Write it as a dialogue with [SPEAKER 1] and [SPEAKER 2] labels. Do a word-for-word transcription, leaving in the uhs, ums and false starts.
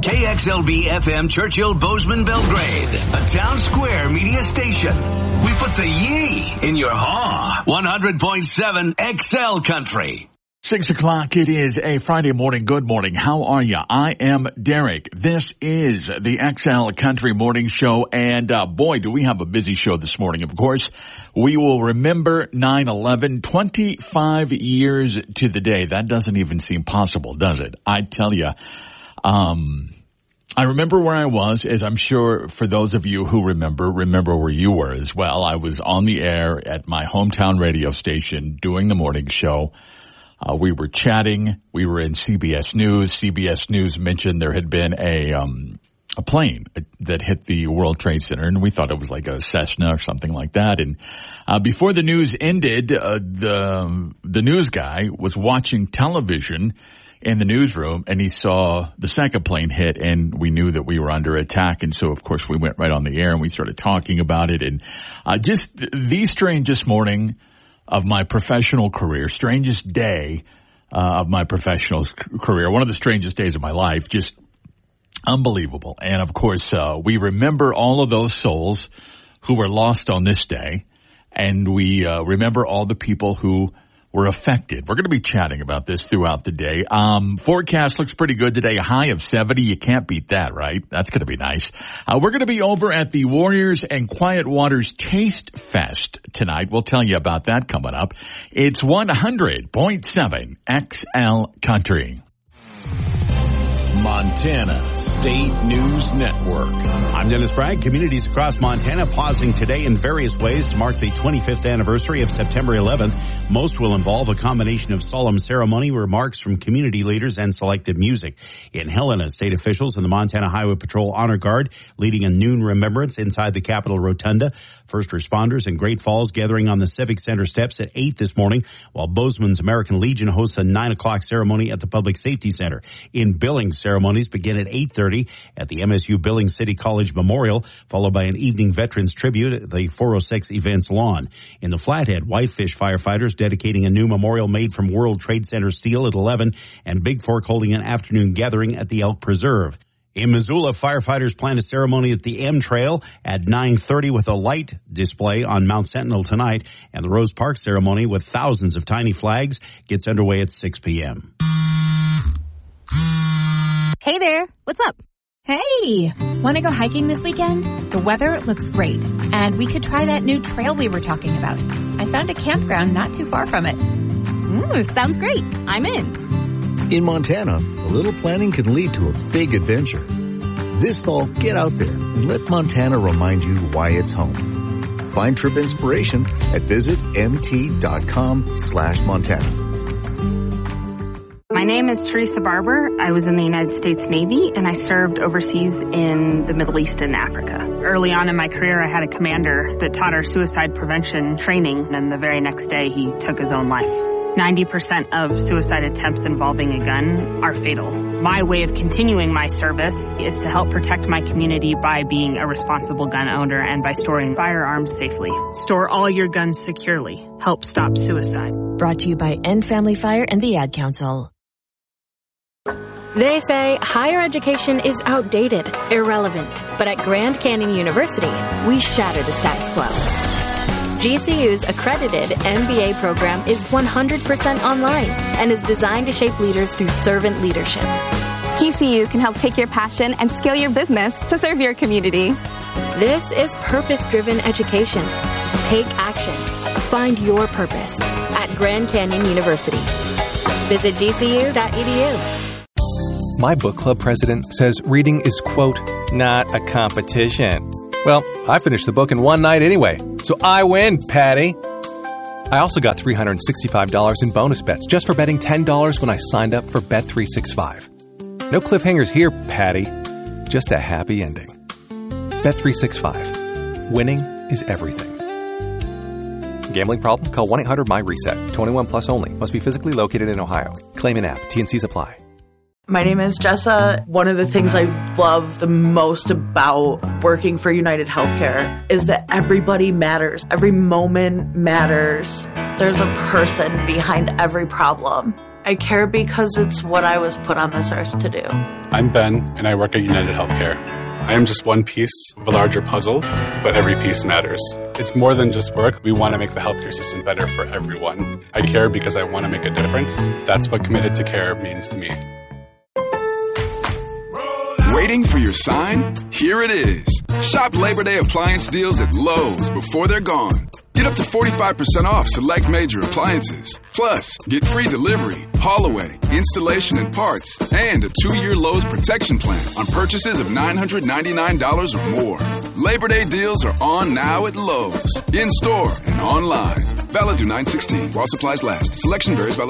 [SPEAKER 1] K X L V F M Churchill Bozeman Belgrade, a town square media station. We put the yee in your haw. one hundred point seven X L Country.
[SPEAKER 2] Six o'clock, it is a Friday morning. Good morning. How are you? I am Derek. This is the X L Country Morning Show, and uh, boy, do we have a busy show this morning. Of course, we will remember nine eleven, twenty-five years to the day. That doesn't even seem possible, does it? I tell you, um, I remember where I was, as I'm sure for those of you who remember, remember where you were as well. I was on the air at my hometown radio station doing the morning show. Uh, we were chatting. We were in C B S News. C B S News mentioned there had been a um, a plane that hit the World Trade Center, and we thought it was like a Cessna or something like that. And uh, before the news ended, uh, the the news guy was watching television in the newsroom, and he saw the second plane hit, and we knew that we were under attack. And so, of course, we went right on the air, and we started talking about it. And uh, just the strangest morning of my professional career, strangest day uh, of my professional career, one of the strangest days of my life, just unbelievable. And, of course, uh, we remember all of those souls who were lost on this day, and we uh, remember all the people who were affected. We're going to be chatting about this throughout the day. Um, forecast looks pretty good today. A high of seventy. You can't beat that, right? That's going to be nice. Uh, we're going to be over at the Warriors and Quiet Waters Taste Fest tonight. We'll tell you about that coming up. It's one hundred point seven X L Country.
[SPEAKER 3] Montana State News Network.
[SPEAKER 4] I'm Dennis Bragg. Communities across Montana pausing today in various ways to mark the twenty-fifth anniversary of September eleventh. Most will involve a combination of solemn ceremony, remarks from community leaders, and selective music. In Helena, state officials and the Montana Highway Patrol Honor Guard leading a noon remembrance inside the Capitol Rotunda. First responders in Great Falls gathering on the Civic Center steps at eight this morning, while Bozeman's American Legion hosts a nine o'clock ceremony at the Public Safety Center. In Billings, ceremonies begin at eight thirty at the M S U Billings City College Memorial, followed by an evening veterans tribute at the four oh six Events Lawn. In the Flathead, Whitefish firefighters dedicating a new memorial made from World Trade Center steel at eleven, and Big Fork holding an afternoon gathering at the Elk Preserve. In Missoula, firefighters plan a ceremony at the M Trail at nine thirty with a light display on Mount Sentinel tonight, and the Rose Park ceremony with thousands of tiny flags gets underway at six p.m.
[SPEAKER 5] Hey there, what's up? Hey, want to go hiking this weekend? The weather looks great, and we could try that new trail we were talking about. I found a campground not too far from it. Ooh, sounds great. I'm in.
[SPEAKER 6] In Montana, a little planning can lead to a big adventure. This fall, get out there and let Montana remind you why it's home. Find trip inspiration at visit mt.com slash Montana.
[SPEAKER 7] My name is Teresa Barber. I was in the United States Navy, and I served overseas in the Middle East and Africa. Early on in my career, I had a commander that taught our suicide prevention training, and the very next day, he took his own life. ninety percent of suicide attempts involving a gun are fatal. My way of continuing my service is to help protect my community by being a responsible gun owner and by storing firearms safely. Store all your guns securely. Help stop suicide.
[SPEAKER 8] Brought to you by End Family Fire and the Ad Council.
[SPEAKER 9] They say higher education is outdated, irrelevant. But at Grand Canyon University, we shatter the status quo. G C U's accredited M B A program is one hundred percent online and is designed to shape leaders through servant leadership.
[SPEAKER 10] G C U can help take your passion and scale your business to serve your community.
[SPEAKER 9] This is purpose-driven education. Take action. Find your purpose at Grand Canyon University. Visit G C U dot E D U.
[SPEAKER 11] My book club president says reading is, quote, not a competition. Well, I finished the book in one night anyway, so I win, Patty. I also got three hundred sixty-five dollars in bonus bets just for betting ten dollars when I signed up for Bet three sixty-five. No cliffhangers here, Patty. Just a happy ending. Bet three sixty-five. Winning is everything. Gambling problem? Call one eight hundred M Y RESET. twenty-one plus only. Must be physically located in Ohio. Claim in app. T and C's apply.
[SPEAKER 12] My name is Jessa. One of the things I love the most about working for United Healthcare is that everybody matters. Every moment matters. There's a person behind every problem. I care because it's what I was put on this earth to do.
[SPEAKER 13] I'm Ben, and I work at United Healthcare. I am just one piece of a larger puzzle, but every piece matters. It's more than just work. We want to make the healthcare system better for everyone. I care because I want to make a difference. That's what Committed to Care means to me.
[SPEAKER 14] Waiting for your sign? Here it is. Shop Labor Day appliance deals at Lowe's before they're gone. Get up to forty-five percent off select major appliances. Plus, get free delivery, haul away, installation and parts, and a two-year Lowe's protection plan on purchases of nine hundred ninety-nine dollars or more. Labor Day deals are on now at Lowe's, in store and online. Valid through nine sixteen while supplies last. Selection varies by location.